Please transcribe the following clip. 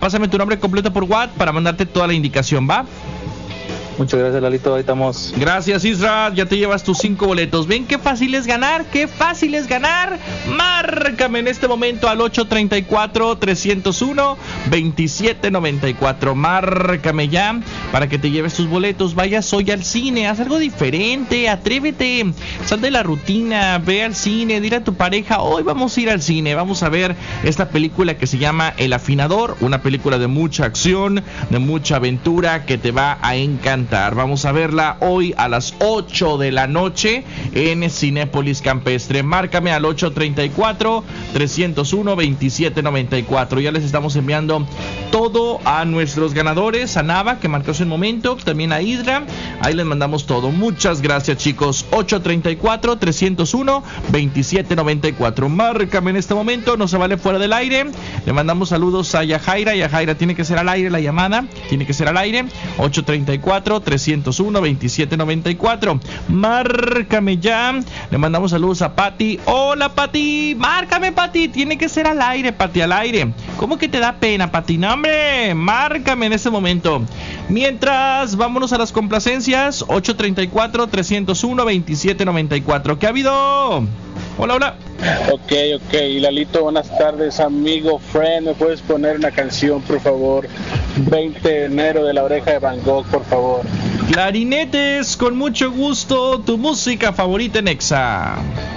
Pásame tu nombre completo por WhatsApp para mandarte toda la indicación, ¿va? Muchas gracias, Lalito, ahí estamos. Gracias, Isra, ya te llevas tus 5 boletos. ¿Ven qué fácil es ganar? ¡Qué fácil es ganar! Márcame en este momento al 834-301-2794. Márcame ya para que te lleves tus boletos. Vayas hoy al cine, haz algo diferente, atrévete, sal de la rutina, ve al cine, dile a tu pareja, hoy vamos a ir al cine, vamos a ver esta película que se llama El Afinador, una película de mucha acción, de mucha aventura que te va a encantar. Vamos a verla hoy a las 8 de la noche en Cinépolis Campestre. Márcame al 834-301-2794. Ya les estamos enviando todo a nuestros ganadores, a Nava, que marcó hace un momento, también a Hidra. Ahí les mandamos todo. Muchas gracias, chicos. 834-301-2794. Márcame en este momento, no se vale fuera del aire. Le mandamos saludos a Yajaira. Yajaira, tiene que ser al aire la llamada, tiene que ser al aire. 834-301-2794. Márcame ya. Le mandamos saludos a Pati. Hola, Pati. Márcame, Pati. Tiene que ser al aire, Pati, al aire. ¿Cómo que te da pena, Pati? No, hombre. Márcame en este momento. Mientras, vámonos a las complacencias. 834-301-2794. ¿Qué ha habido? Hola, hola. Ok, Lalito, buenas tardes, amigo, friend. ¿Me puedes poner una canción, por favor? 20 de enero de La Oreja de Van Gogh, por favor. Clarinetes, con mucho gusto, tu música favorita en Exa.